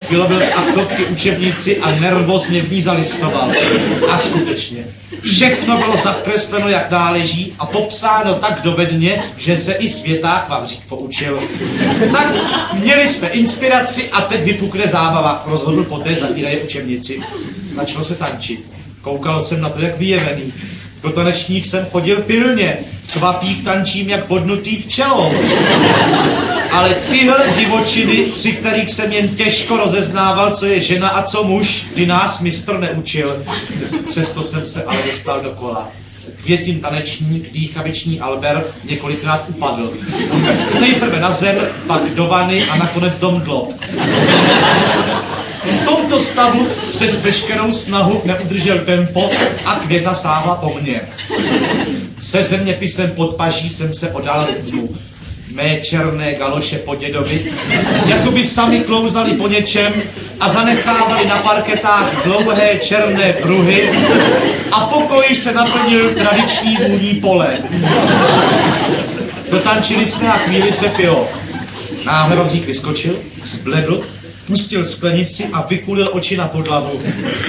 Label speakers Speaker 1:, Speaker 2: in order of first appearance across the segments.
Speaker 1: vylovil z aktovky učebnici a nervózně v ní zalistoval. A skutečně, všechno bylo zakresleno jak náleží a popsáno tak dovedně, že se i světák Vavřík poučil. Tak měli jsme inspiraci a teď vypukne zábava, rozhodl poté zavíraje učebnici. Začalo se tančit. Koukal jsem na to jak vyjevený. Do tanečník jsem chodil pilně, kvapích tančím jak bodnutý včelou. Ale tyhle divočiny, při kterých jsem jen těžko rozeznával, co je žena a co muž, ty nás mistr neučil. Přesto jsem se ale dostal do kola. Květin tanečník, dýchaviční Albert několikrát upadl. Nejprve na zem, pak do vany a nakonec do mdlob. V tomto stavu přes veškerou snahu neudržel tempo a Květa sáhla po mně. Se zeměpisem pod paží jsem se odal rytmu. Mé černé galoše po dědovi, jako by sami klouzali po něčem a zanechávali na parketách dlouhé černé pruhy a pokoj se naplnil tradiční vůní pole. Dotančili jsme a chvíli se pilo. Náhle Vavřík vyskočil, zbledl, pustil sklenici a vykulil oči na podlahu.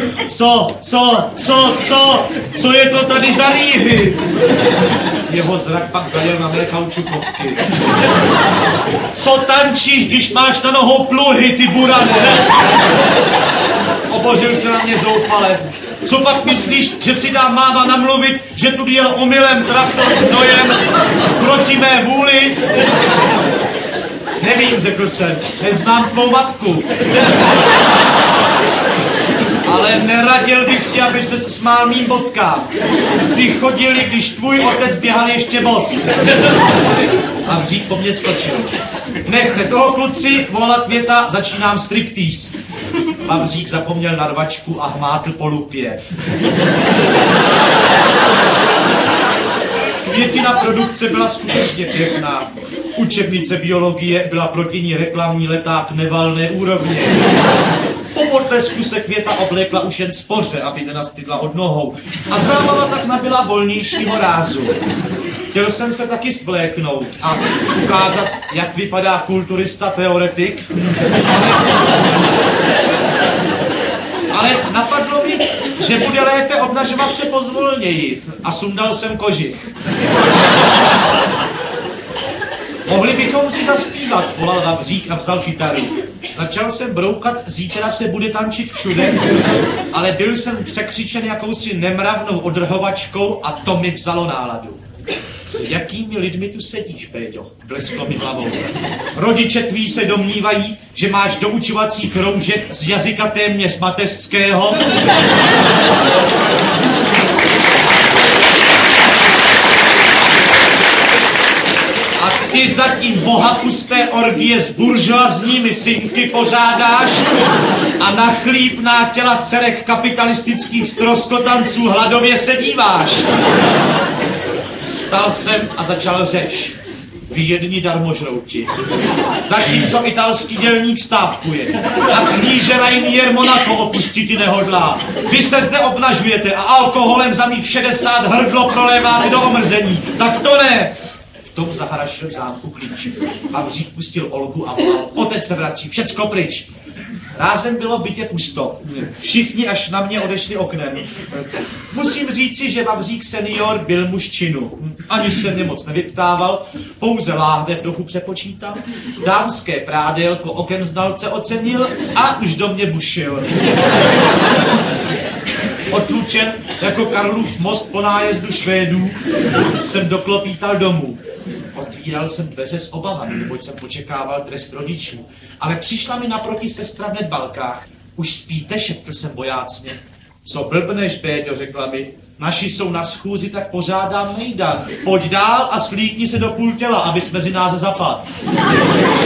Speaker 1: Co je to tady za rýhy? Jeho zrak pak zajel na mé kaučukovky. Co tančíš, když máš na nohou pluhy, ty burane? Obořil se na mě zoufale. Co pak myslíš, že si dá máma namluvit, že tu jel omylem traktor s hnojem proti mé vůli? Nevím, řekl jsem, neznám tvou matku. Ale neradil bych ti, aby se smál mým bodkám. Ty chodili, když tvůj otec běhal ještě bos. A Vřík po mně skočil. Nechte toho, kluci, volala Květa, začínám striptease. Vavřík zapomněl na rvačku a hmátl po lupě. Květina produkce byla skutečně pěkná. Učebnice biologie byla proti ní reklamní leták nevalné úrovně. Po potlesku se Květa oblékla už jen spoře, aby nenastydla od nohou. A zábava tak nabyla volnějšího rázu. Chtěl jsem se taky svléknout a ukázat, jak vypadá kulturista teoretik. Ale napadlo mi, že bude lépe obnažovat se pozvolněji. A sundal jsem kožich. Mohli bychom si zaspívat, volal Vavřík a vzal kytaru. Začal jsem broukat, zítra se bude tančit všude, ale byl jsem překřičen jakousi nemravnou odrhovačkou a to mi vzalo náladu. S jakými lidmi tu sedíš, Péďo? Blesklo mi hlavou. Rodiče tví se domnívají, že máš doučovací kroužek z jazyka téměř mateřského. A ty zatím bohapusté orgie s buržoazními synky pořádáš a na chlípná těla dcerek kapitalistických ztroskotanců hladově se díváš. Vstal jsem a začal řeč. Vy jedni darmožrouti. Zatímco italský dělník stávkuje a kníže Rainier Monaco opustit nehodlá. Vy se zde obnažujete a alkoholem za mých 60 hrdlo proléváte do omrzení. Tak to ne! V tom zaharašil v zámku klíč. Vavřík pustil Olgu a volal. Otec se vrací, všecko pryč. Rázem bylo v bytě pusto. Všichni až na mě odešli oknem. Musím říci, že Vavřík senior byl muž činu. Ani se mě moc nevyptával, pouze láhve v duchu přepočítal. Dámské prádélko okem znalce ocenil a už do mě bušil. Otlučen jako Karlův most po nájezdu Švédů jsem doklopítal domů. Otvíral jsem dveře s obavami, neboť jsem počekával trest rodičů. Ale přišla mi naproti sestra v nedbalkách. Už spíte, šeptl jsem bojácně. Co blbneš, Béďo, řekla mi. Naši jsou na schůzi, tak pořádám mejdan. Pojď dál a slíkni se do půl těla, abys mezi nás zapadl.